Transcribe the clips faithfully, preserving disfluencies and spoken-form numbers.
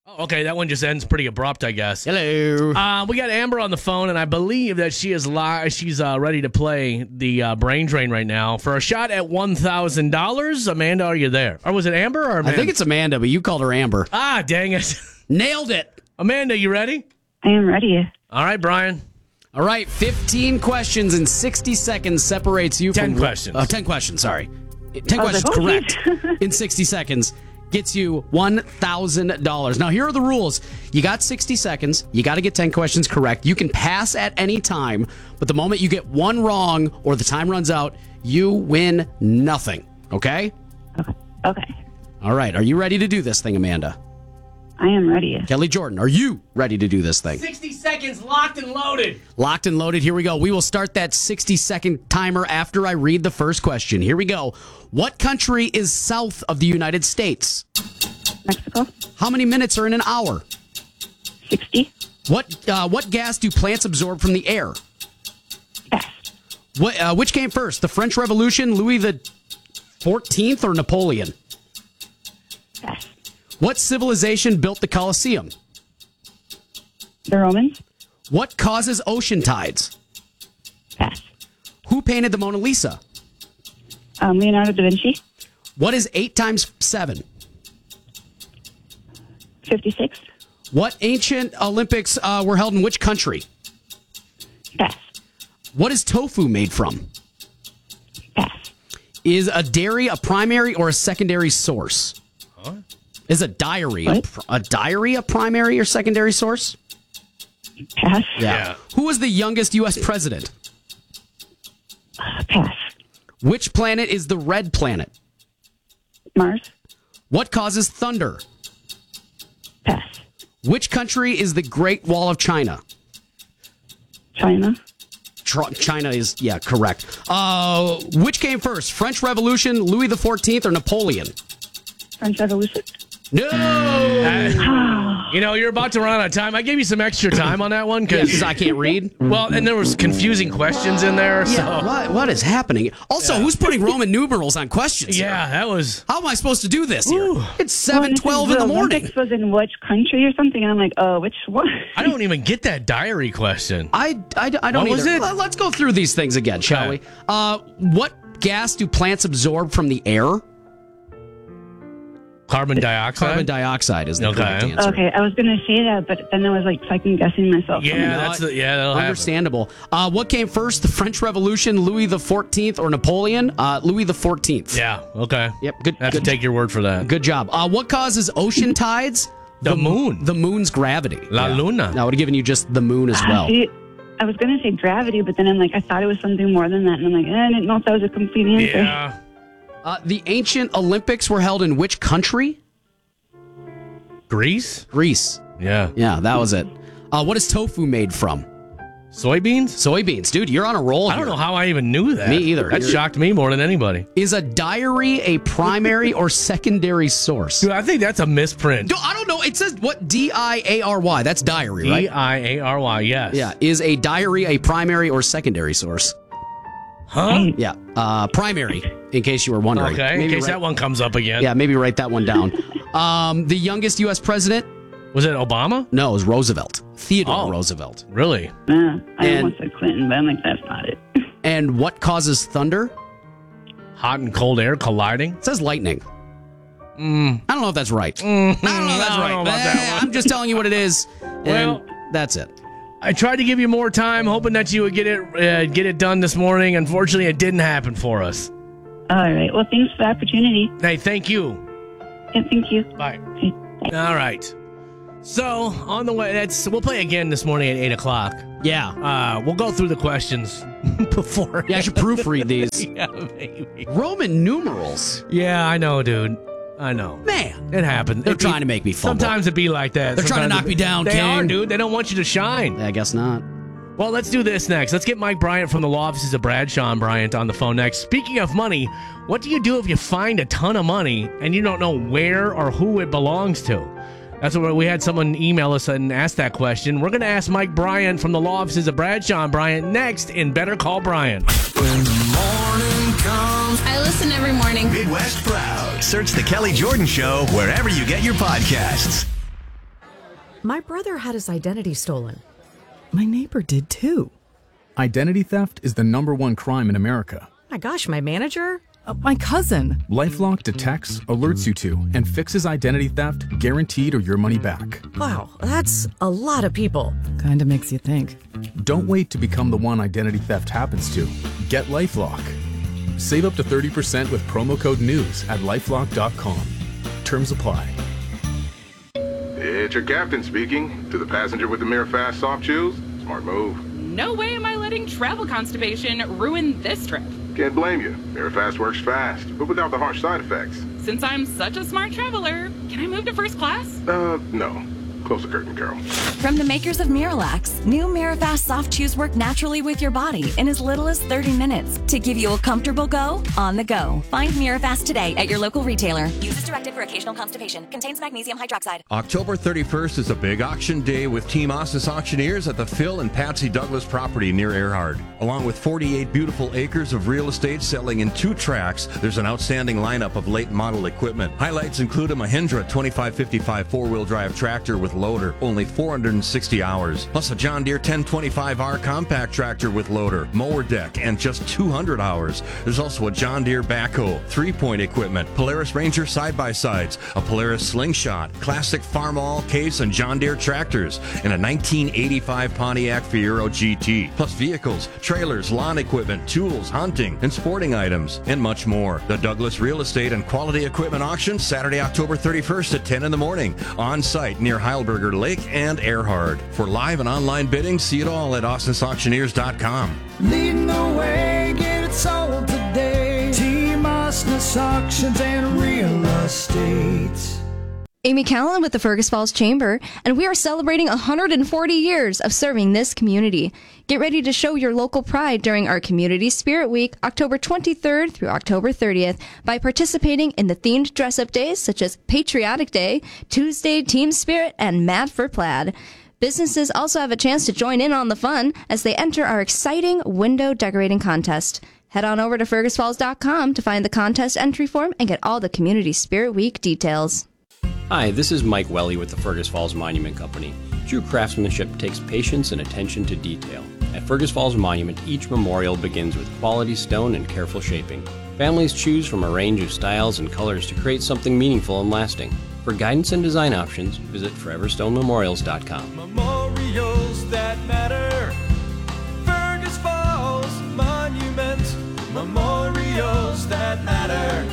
Oh, okay, that one just ends pretty abrupt, I guess. Hello. Uh, we got Amber on the phone, and I believe that she is li- She's uh, ready to play the uh, brain drain right now for a shot at one thousand dollars. Amanda, are you there? Or was it Amber or Amanda? I think it's Amanda, but you called her Amber. Ah, dang it. Nailed it. Amanda, you ready? I am ready. All right, Brian. All right, fifteen questions in sixty seconds separates you ten from... questions. Uh, ten questions, sorry. ten questions, like, oh, correct. In sixty seconds gets you one thousand dollars. Now, here are the rules. You got sixty seconds. You got to get ten questions correct. You can pass at any time, but the moment you get one wrong or the time runs out, you win nothing. Okay? Okay. Okay. All right, are you ready to do this thing, Amanda? I am ready. Kelly Jordan, are you ready to do this thing? sixty seconds locked and loaded. Locked and loaded. Here we go. We will start that sixty second timer after I read the first question. Here we go. What country is south of the United States? Mexico. How many minutes are in an hour? sixty. What uh, what gas do plants absorb from the air? Pass. What uh, which came first, the French Revolution, Louis the fourteenth, or Napoleon? Pass. What civilization built the Colosseum? The Romans. What causes ocean tides? Pass. Who painted the Mona Lisa? Um, Leonardo da Vinci. What is eight times seven? fifty-six. What ancient Olympics uh, were held in which country? Pass. What is tofu made from? Pass. Is a dairy a primary or a secondary source? Huh? Is a diary a, What? pr- a diary a primary or secondary source? Pass. Yeah. Who was the youngest U S president? Uh, pass. Which planet is the red planet? Mars. What causes thunder? Pass. Which country is the Great Wall of China? China. Tr- China is, yeah, correct. Uh, which came first, French Revolution, Louis the fourteenth, or Napoleon? French Revolution. No! Uh, you know, you're about to run out of time. I gave you some extra time on that one because Because I can't read. well, and there was confusing questions in there. So Yeah, what, what is happening? Also, Yeah. who's putting Roman numerals on questions here? yeah, that was. How am I supposed to do this here? Ooh. It's seven twelve in the morning. Olympics was in which country or something? And I'm like, oh, which one? I don't even get that diary question. I, I, I don't What was either. it? Let- Let's go through these things again, shall Okay. we? Uh, what gas do plants absorb from the air? Carbon dioxide. Carbon dioxide is the Okay. correct answer. Okay, I was going to say that, but then I was like second guessing myself. Yeah, that's the, yeah. That'll happen. Understandable. Uh, what came first, the French Revolution, Louis the fourteenth, or Napoleon? Uh, Louis the fourteenth. Yeah. Okay. Yep, good- I have good. to take your word for that. Good job. Uh, what causes ocean tides? The moon. The moon's gravity. La luna. I would have given you just the moon as well. See, I was going to say gravity, but then I'm like, I thought it was something more than that. And I'm like, eh, I didn't know if that was a complete answer. Yeah. Uh, the ancient Olympics were held in which country? Greece. Greece. Yeah. Yeah, that was it. Uh, what is tofu made from? Soybeans. Soybeans. Dude, you're on a roll I here. don't know how I even knew that. Me either. That You're- shocked me more than anybody. Is a diary a primary or secondary source? Dude, I think that's a misprint. Dude, I don't know. It says what? D I A R Y. That's diary, D right? I A R Y. Yes. Yeah. Is a diary a primary or secondary source? Huh? Yeah. Uh, primary, in case you were wondering. Okay. In Maybe case write- that one comes up again. Yeah, maybe write that one down. um, the youngest U S president? Was it Obama? No, it was Roosevelt. Theodore Oh. Roosevelt. Really? Yeah, I And- almost said Clinton, but I'm like, that's not it. And what causes thunder? Hot and cold air colliding? It says lightning. Mm. I don't know if that's right. Mm, I don't know if that's I don't right. know about that Eh, one. I'm just telling you what it is. And Well- that's it. I tried to give you more time, hoping that you would get it uh, get it done this morning. Unfortunately, it didn't happen for us. All right. Well, thanks for the opportunity. Hey, thank you. Yeah, thank you. Bye. Okay, bye. All right. So on the way, that's we'll play again this morning at eight o'clock. Yeah. Uh, we'll go through the questions before. Yeah, I should proofread these. Yeah, maybe. Roman numerals. Yeah, I know, dude. I know. Man. It happens. They're It- trying to make me fumble. Sometimes it be like that. They're trying to Sometimes knock it- me down, They King. are, dude. They don't want you to shine. I guess not. Well, let's do this next. Let's get Mike Bryant from the law offices of Bradshaw and Bryant on the phone next. Speaking of money, what do you do if you find a ton of money and you don't know where or who it belongs to? That's what we had someone email us and ask that question. We're going to ask Mike Bryant from the law offices of Bradshaw and Bryant next in Better Call Bryant. When the morning comes, I listen every morning. Midwest Proud. Search The Kelly Jordan Show wherever you get your podcasts. My brother had his identity stolen. My neighbor did too. Identity theft is the number one crime in America. My gosh, my manager? Uh, my cousin. LifeLock detects, alerts you to, and fixes identity theft guaranteed or your money back. Wow, that's a lot of people. Kinda makes you think. Don't wait to become the one identity theft happens to. Get LifeLock. Save up to thirty percent with promo code NEWS at lifelock dot com. Terms apply. It's your captain speaking. To the passenger with the Mirror Fast soft chews, smart move. No way am I letting travel constipation ruin this trip. Can't blame you. Mirror Fast works fast, but without the harsh side effects. Since I'm such a smart traveler, can I move to first class? Uh, no. Close the curtain, Carol. From the makers of Miralax, new Mirafast soft chews work naturally with your body in as little as thirty minutes to give you a comfortable go on the go. Find Mirafast today at your local retailer. Use as directed for occasional constipation. Contains magnesium hydroxide. October thirty-first is a big auction day with Team Osnes Auctioneers at the Phil and Patsy Douglas property near Earhart. Along with forty-eight beautiful acres of real estate selling in two tracks, there's an outstanding lineup of late model equipment. Highlights include a Mahindra twenty-five fifty-five four-wheel drive tractor with loader, only four hundred sixty hours. Plus a John Deere ten twenty-five R compact tractor with loader, mower deck, and just two hundred hours. There's also a John Deere backhoe, three-point equipment, Polaris Ranger side-by-sides, a Polaris Slingshot, classic Farmall case and John Deere tractors, and a nineteen eighty-five Pontiac Fiero G T. Plus vehicles, trailers, lawn equipment, tools, hunting, and sporting items, and much more. The Douglas Real Estate and Quality Equipment Auction, Saturday, October thirty-first at ten in the morning, on site near Heilberger Lake and Earhart. For live and online bidding, see it all at osnes auctioneers dot com. Leading the way, get it sold today. Team Osnes Auctions and Real Estate. Amy Callan with the Fergus Falls Chamber, and we are celebrating one hundred forty years of serving this community. Get ready to show your local pride during our Community Spirit Week, October twenty-third through October thirtieth, by participating in the themed dress-up days such as Patriotic Day, Tuesday Team Spirit, and Mad for Plaid. Businesses also have a chance to join in on the fun as they enter our exciting window decorating contest. Head on over to fergus falls dot com to find the contest entry form and get all the Community Spirit Week details. Hi, this is Mike Welly with the Fergus Falls Monument Company. True craftsmanship takes patience and attention to detail. At Fergus Falls Monument, each memorial begins with quality stone and careful shaping. Families choose from a range of styles and colors to create something meaningful and lasting. For guidance and design options, visit forever stone memorials dot com. Memorials that matter. Fergus Falls Monument. Memorials that matter.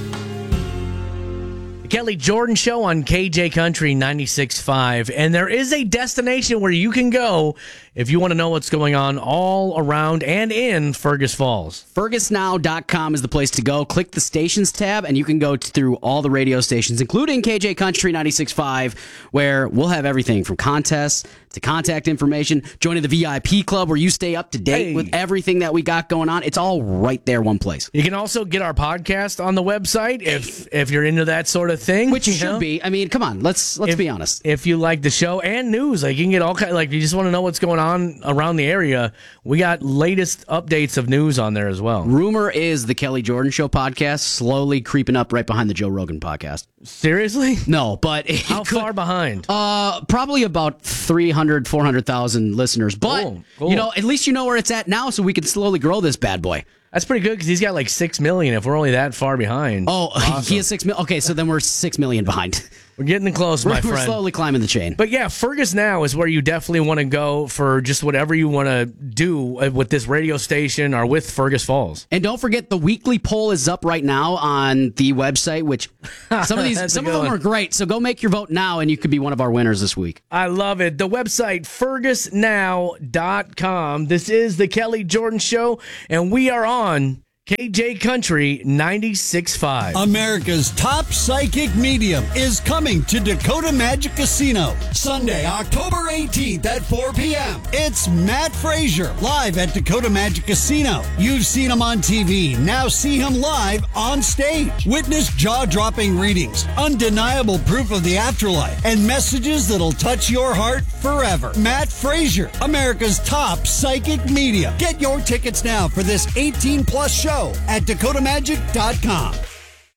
Kelly Jordan Show on K J Country ninety-six point five. And there is a destination where you can go if you want to know what's going on all around and in Fergus Falls. fergus now dot com is the place to go. Click the stations tab, and you can go through all the radio stations, including K J Country ninety-six point five, where we'll have everything from contests to contact information, joining the V I P club where you stay up to date Hey. with everything that we got going on. It's all right there, one place. You can also get our podcast on the website if if you're into that sort of thing. Which you you should know? be. I mean, come on, let's let's if, be honest. If you like the show and news, like you can get all kind. Like you just want to know what's going on around the area, we got latest updates of news on there as well. Rumor is the Kelly Jordan Show podcast slowly creeping up right behind the Joe Rogan podcast. Seriously? No, but it How could- far behind? Uh, probably about three hundred, four hundred thousand listeners. But, Cool, cool. you know, at least you know where it's at now, so we can slowly grow this bad boy. That's pretty good because he's got like six million. If we're only that far behind, Oh, Awesome. he has six million. Okay, so then we're six million behind. we're getting close, my We're, we're friend. slowly climbing the chain. But yeah, Fergus Now is where you definitely want to go for just whatever you want to do with this radio station or with Fergus Falls. And don't forget, the weekly poll is up right now on the website, which some of these, That's a some of good them one. are great. So go make your vote now, and you could be one of our winners this week. I love it. The website, fergus now dot com. This is the Kelly Jordan Show, and we are on K J Country ninety-six point five. America's top psychic medium is coming to Dakota Magic Casino Sunday, October eighteenth at four p.m. It's Matt Frazier live at Dakota Magic Casino. You've seen him on T V. Now see him live on stage. Witness jaw-dropping readings, undeniable proof of the afterlife, and messages that'll touch your heart forever. Matt Frazier, America's top psychic medium. Get your tickets now for this eighteen plus show at dakota magic dot com.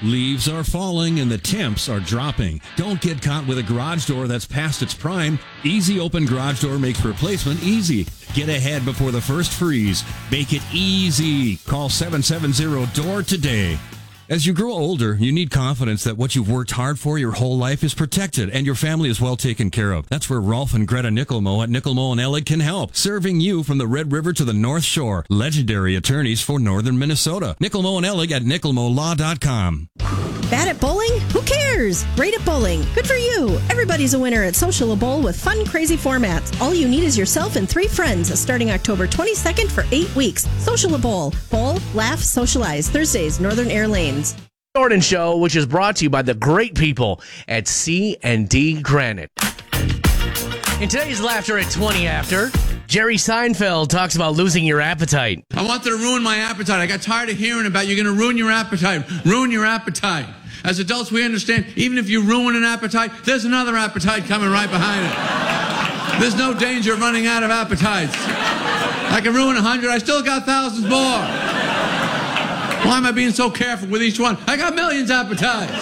Leaves are falling and the temps are dropping. Don't get caught with a garage door that's past its prime. Easy Open Garage Door makes replacement easy. Get ahead before the first freeze. Make it easy. Call seven seven zero D O O R today. As you grow older, you need confidence that what you've worked hard for your whole life is protected and your family is well taken care of. That's where Rolf and Greta Nickelmo at Nickelmo and Ellig can help, serving you from the Red River to the North Shore. Legendary attorneys for Northern Minnesota. Nickelmo and Ellig at nickelmo law dot com. Bad at bowling? Who cares? Great at bowling. Good for you. Everybody's a winner at Social Bowl with fun, crazy formats. All you need is yourself and three friends starting October twenty-second for eight weeks. Social Bowl. Bowl, laugh, socialize. Thursdays, Northern Air Lanes. Jordan Show, which is brought to you by the great people at C and D Granite. In today's Laughter at twenty After, Jerry Seinfeld talks about losing your appetite. I wanted to ruin my appetite. I got tired of hearing about you're going to ruin your appetite. Ruin your appetite. As adults, we understand even if you ruin an appetite, there's another appetite coming right behind it. There's no danger of running out of appetites. I can ruin a hundred. I still got thousands more. Why am I being so careful with each one? I got millions of appetites.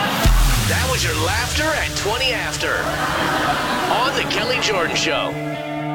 That was your Laughter at twenty After on The Kelly Jordan Show.